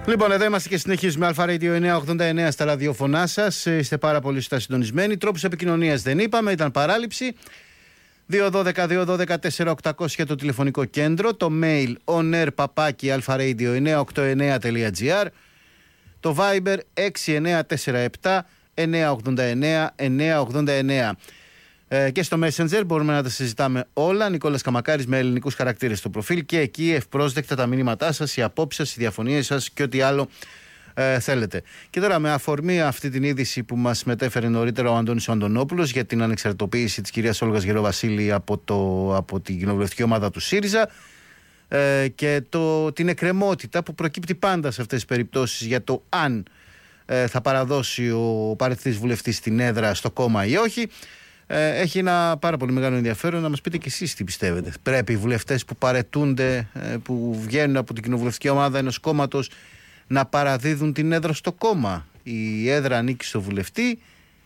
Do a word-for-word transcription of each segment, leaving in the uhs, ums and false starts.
Λοιπόν, εδώ είμαστε και συνεχίζουμε. Αλφα Radio εννιακόσια ογδόντα εννέα στα ραδιοφωνά σας. Είστε πάρα πολύ στα συντονισμένοι. Τρόπους επικοινωνίας δεν είπαμε, ήταν παράληψη. δύο ένα δύο δύο ένα δύο τέσσερα οκτακόσια το τηλεφωνικό κέντρο. Το mail onair παπάκι alfaradio εννιακόσια ογδόντα εννέα τελεία gr. Το Viber έξι εννέα τέσσερα επτά εννιακόσια ογδόντα εννέα εννιακόσια ογδόντα εννέα. Ε, και στο Messenger μπορούμε να τα συζητάμε όλα. Νικόλας Καμακάρης με ελληνικούς χαρακτήρες στο προφίλ. Και εκεί ευπρόσδεκτα τα μηνύματά σας, οι απόψεις σας, οι διαφωνίες σας και ό,τι άλλο ε, θέλετε. Και τώρα, με αφορμή αυτή την είδηση που μας μετέφερε νωρίτερα ο Αντώνης Αντωνόπουλος για την ανεξαρτητοποίηση της κυρίας Όλγας Γεροβασίλη από, το, από την κοινοβουλευτική ομάδα του ΣΥΡΙΖΑ ε, και το, την εκκρεμότητα που προκύπτει πάντα σε αυτές τις περιπτώσεις για το αν ε, θα παραδώσει ο παραιτηθής βουλευτής την έδρα στο κόμμα ή όχι. Ε, έχει ένα πάρα πολύ μεγάλο ενδιαφέρον να μας πείτε και εσείς τι πιστεύετε. Πρέπει οι βουλευτές που παραιτούνται, ε, που βγαίνουν από την κοινοβουλευτική ομάδα ενός κόμματος, να παραδίδουν την έδρα στο κόμμα? Η έδρα ανήκει στο βουλευτή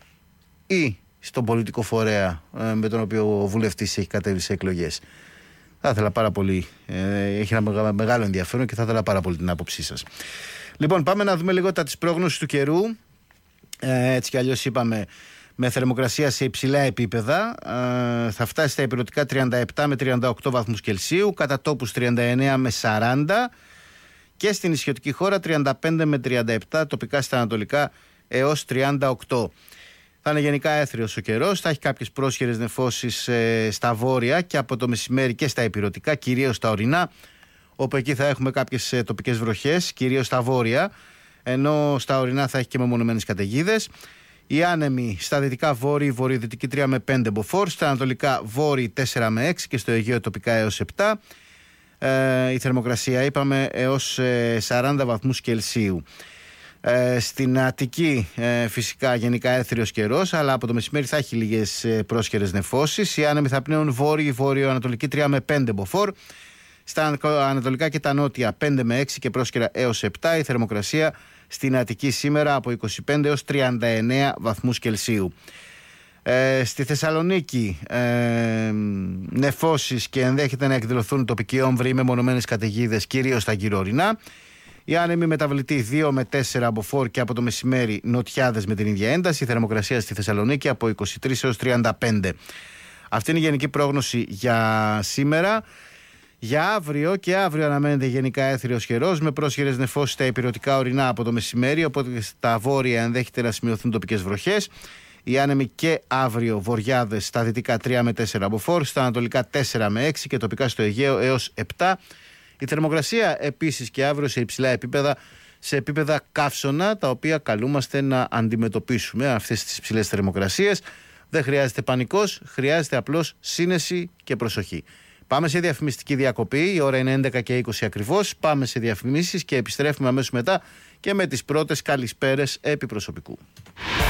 ή στον πολιτικό φορέα ε, με τον οποίο ο βουλευτής έχει κατέβει σε εκλογές? Θα ήθελα πάρα πολύ, ε, έχει ένα μεγάλο ενδιαφέρον και θα ήθελα πάρα πολύ την άποψή σας. Λοιπόν, πάμε να δούμε λίγο τα της πρόγνωσης του καιρού. Ε, έτσι κι αλλιώς είπαμε, με θερμοκρασία σε υψηλά επίπεδα, ε, θα φτάσει στα ηπειρωτικά τριάντα επτά με τριάντα οκτώ βαθμούς Κελσίου, κατά τόπους τριάντα εννέα με σαράντα και στην νησιωτική χώρα τριάντα πέντε με τριάντα επτά, τοπικά στα ανατολικά έως τριάντα οκτώ. Θα είναι γενικά έθριος ο καιρός, θα έχει κάποιες πρόσχερες νεφώσεις ε, στα βόρεια και από το μεσημέρι και στα ηπειρωτικά, κυρίως στα ορεινά, όπου εκεί θα έχουμε κάποιες ε, τοπικές βροχές, κυρίως στα βόρεια, ενώ στα ορεινά θα έχει και μεμονωμένες καταιγίδες. Οι άνεμοι στα δυτικά βόρειοι, βορειοδυτική τρία με πέντε μποφόρ, στα ανατολικά βόρειοι τέσσερα με έξι και στο Αιγαίο τοπικά έως επτά. Ε, η θερμοκρασία είπαμε έως ε, σαράντα βαθμούς Κελσίου. Ε, στην Αττική ε, φυσικά γενικά έθριος καιρός, αλλά από το μεσημέρι θα έχει λίγες ε, πρόσχερες νεφώσεις. Οι άνεμοι θα πνέουν βόρειοι, βόρειο-ανατολική τρία με πέντε μποφόρ. Στα ανατολικά και τα νότια πέντε με έξι και πρόσκαιρα έως επτά. Η θερμοκρασία στην Αττική σήμερα από είκοσι πέντε έως τριάντα εννέα βαθμούς Κελσίου. Ε, στη Θεσσαλονίκη ε, νεφώσεις και ενδέχεται να εκδηλωθούν τοπικοί όμβροι με μονομένες καταιγίδες, κυρίως στα γύρω-ορεινά. Οι άνεμοι μεταβλητοί δύο με τέσσερα μποφόρ και από το μεσημέρι νοτιάδες με την ίδια ένταση. Η θερμοκρασία στη Θεσσαλονίκη από είκοσι τρία έως τριάντα πέντε. Αυτή είναι η γενική πρόγνωση για σήμερα. Για αύριο και αύριο αναμένεται γενικά έθριος καιρός με πρόσχερες νεφώσεις στα ηπειρωτικά ορεινά από το μεσημέρι, οπότε στα βόρεια ενδέχεται να σημειωθούν τοπικές βροχές. Οι άνεμοι και αύριο βοριάδες στα δυτικά τρία με τέσσερα μποφόρ, στα ανατολικά τέσσερα με έξι και τοπικά στο Αιγαίο έως επτά. Η θερμοκρασία επίσης και αύριο σε υψηλά επίπεδα, σε επίπεδα καύσωνα, τα οποία καλούμαστε να αντιμετωπίσουμε αυτές τις υψηλές θερμοκρασίες. Δεν χρειάζεται πανικός, χρειάζεται απλώς σύνεση και προσοχή. Πάμε σε διαφημιστική διακοπή, η ώρα είναι έντεκα και είκοσι ακριβώς. Πάμε σε διαφημίσεις και επιστρέφουμε αμέσως μετά και με τις πρώτες καλησπέρες επί προσωπικού.